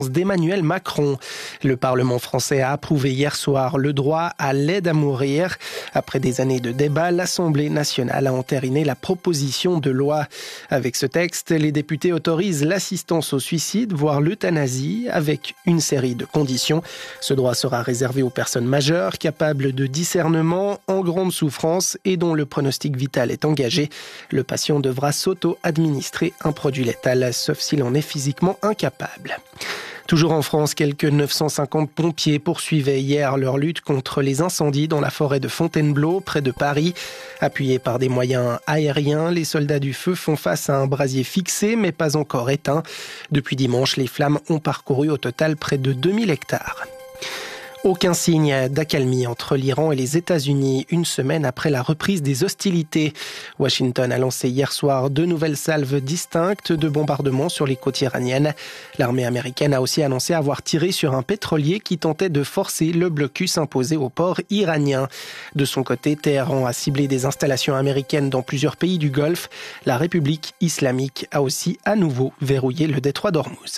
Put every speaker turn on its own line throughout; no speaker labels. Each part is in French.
d'Emmanuel Macron. Le Parlement français a approuvé hier soir le droit à l'aide à mourir. Après des années de débats, l'Assemblée nationale a entériné la proposition de loi. Avec ce texte, les députés autorisent l'assistance au suicide, voire l'euthanasie, avec une série de conditions. Ce droit sera réservé aux personnes majeures, capables de discernement, en grande souffrance et dont le pronostic vital est engagé. Le patient devra s'auto-administrer un produit létal, sauf s'il en est physiquement incapable. Toujours en France, quelques 950 pompiers poursuivaient hier leur lutte contre les incendies dans la forêt de Fontainebleau, près de Paris. Appuyés par des moyens aériens, les soldats du feu font face à un brasier fixé, mais pas encore éteint. Depuis dimanche, les flammes ont parcouru au total près de 2000 hectares. Aucun signe d'accalmie entre l'Iran et les États-Unis, une semaine après la reprise des hostilités. Washington a lancé hier soir 2 nouvelles salves distinctes de bombardements sur les côtes iraniennes. L'armée américaine a aussi annoncé avoir tiré sur un pétrolier qui tentait de forcer le blocus imposé au port iranien. De son côté, Téhéran a ciblé des installations américaines dans plusieurs pays du Golfe. La République islamique a aussi à nouveau verrouillé le détroit d'Ormuz.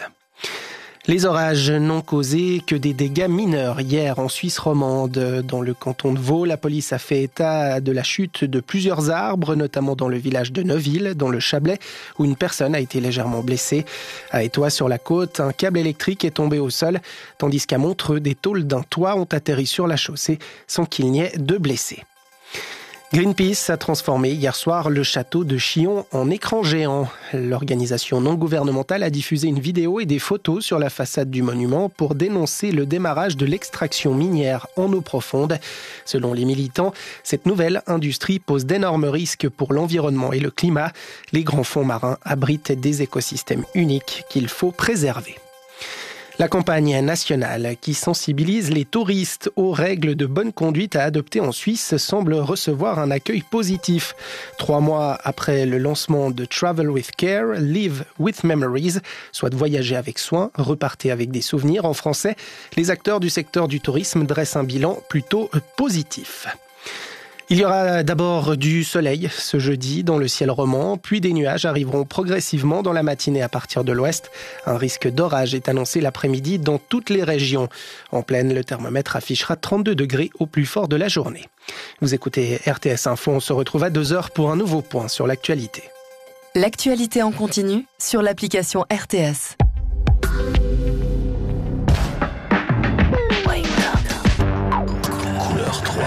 Les orages n'ont causé que des dégâts mineurs hier en Suisse romande. Dans le canton de Vaud, la police a fait état de la chute de plusieurs arbres, notamment dans le village de Neuville, dans le Chablais, où une personne a été légèrement blessée. À Étoile, sur la côte, un câble électrique est tombé au sol, tandis qu'à Montreux, des tôles d'un toit ont atterri sur la chaussée sans qu'il n'y ait de blessés. Greenpeace a transformé hier soir le château de Chillon en écran géant. L'organisation non gouvernementale a diffusé une vidéo et des photos sur la façade du monument pour dénoncer le démarrage de l'extraction minière en eau profonde. Selon les militants, cette nouvelle industrie pose d'énormes risques pour l'environnement et le climat. Les grands fonds marins abritent des écosystèmes uniques qu'il faut préserver. La campagne nationale qui sensibilise les touristes aux règles de bonne conduite à adopter en Suisse semble recevoir un accueil positif. 3 mois après le lancement de Travel with Care, Live with Memories, soit voyager avec soin, repartez avec des souvenirs en français, les acteurs du secteur du tourisme dressent un bilan plutôt positif. Il y aura d'abord du soleil ce jeudi dans le ciel roman, puis des nuages arriveront progressivement dans la matinée à partir de l'ouest. Un risque d'orage est annoncé l'après-midi dans toutes les régions. En plaine, le thermomètre affichera 32 degrés au plus fort de la journée. Vous écoutez RTS Info, on se retrouve à 2h pour un nouveau point sur l'actualité.
L'actualité en continu sur l'application RTS.
Couleur 3.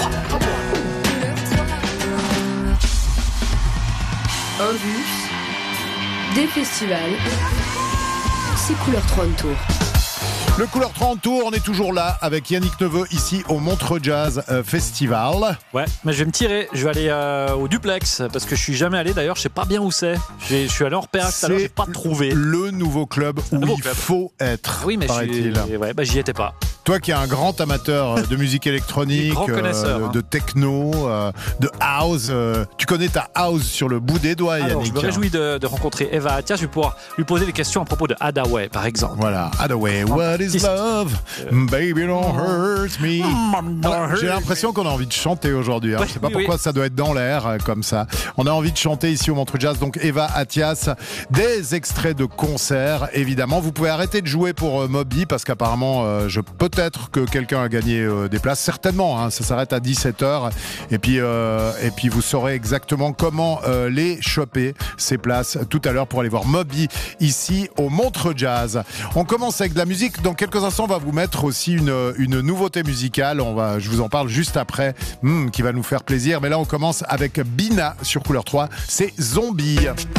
Un bus, des festivals, c'est Couleur 30 Tours.
Le Couleur 30 Tours, on est toujours là avec Yannick Neveu ici au Montreux Jazz Festival.
Ouais, mais je vais me tirer, je vais aller au Duplex parce que je suis jamais allé d'ailleurs, je sais pas bien où c'est. Je suis allé en repérage tout à l'heure, j'ai pas trouvé.
Le nouveau club où il faut être.
Oui, mais j'y étais pas.
Toi qui es un grand amateur de musique électronique, de techno, de house, tu connais ta house sur le bout des doigts, Yannick.
Je me réjouis de rencontrer Eva Attias, je vais pouvoir lui poser des questions à propos de Hadaway, par exemple.
Voilà, Hadaway, what is love? Baby don't hurt me. Voilà, j'ai l'impression qu'on a envie de chanter aujourd'hui. Je sais pas pourquoi ça doit être dans l'air comme ça. On a envie de chanter ici au Montreux Jazz, donc Eva Attias, des extraits de concerts, évidemment. Vous pouvez arrêter de jouer pour Moby parce qu'apparemment, peut-être que quelqu'un a gagné des places, certainement, ça s'arrête à 17h et puis vous saurez exactement comment les choper, ces places, tout à l'heure pour aller voir Moby ici au Montreux Jazz. On commence avec de la musique, dans quelques instants on va vous mettre aussi une nouveauté musicale, je vous en parle juste après, qui va nous faire plaisir, mais là on commence avec Bina sur Couleur 3, c'est Zombie.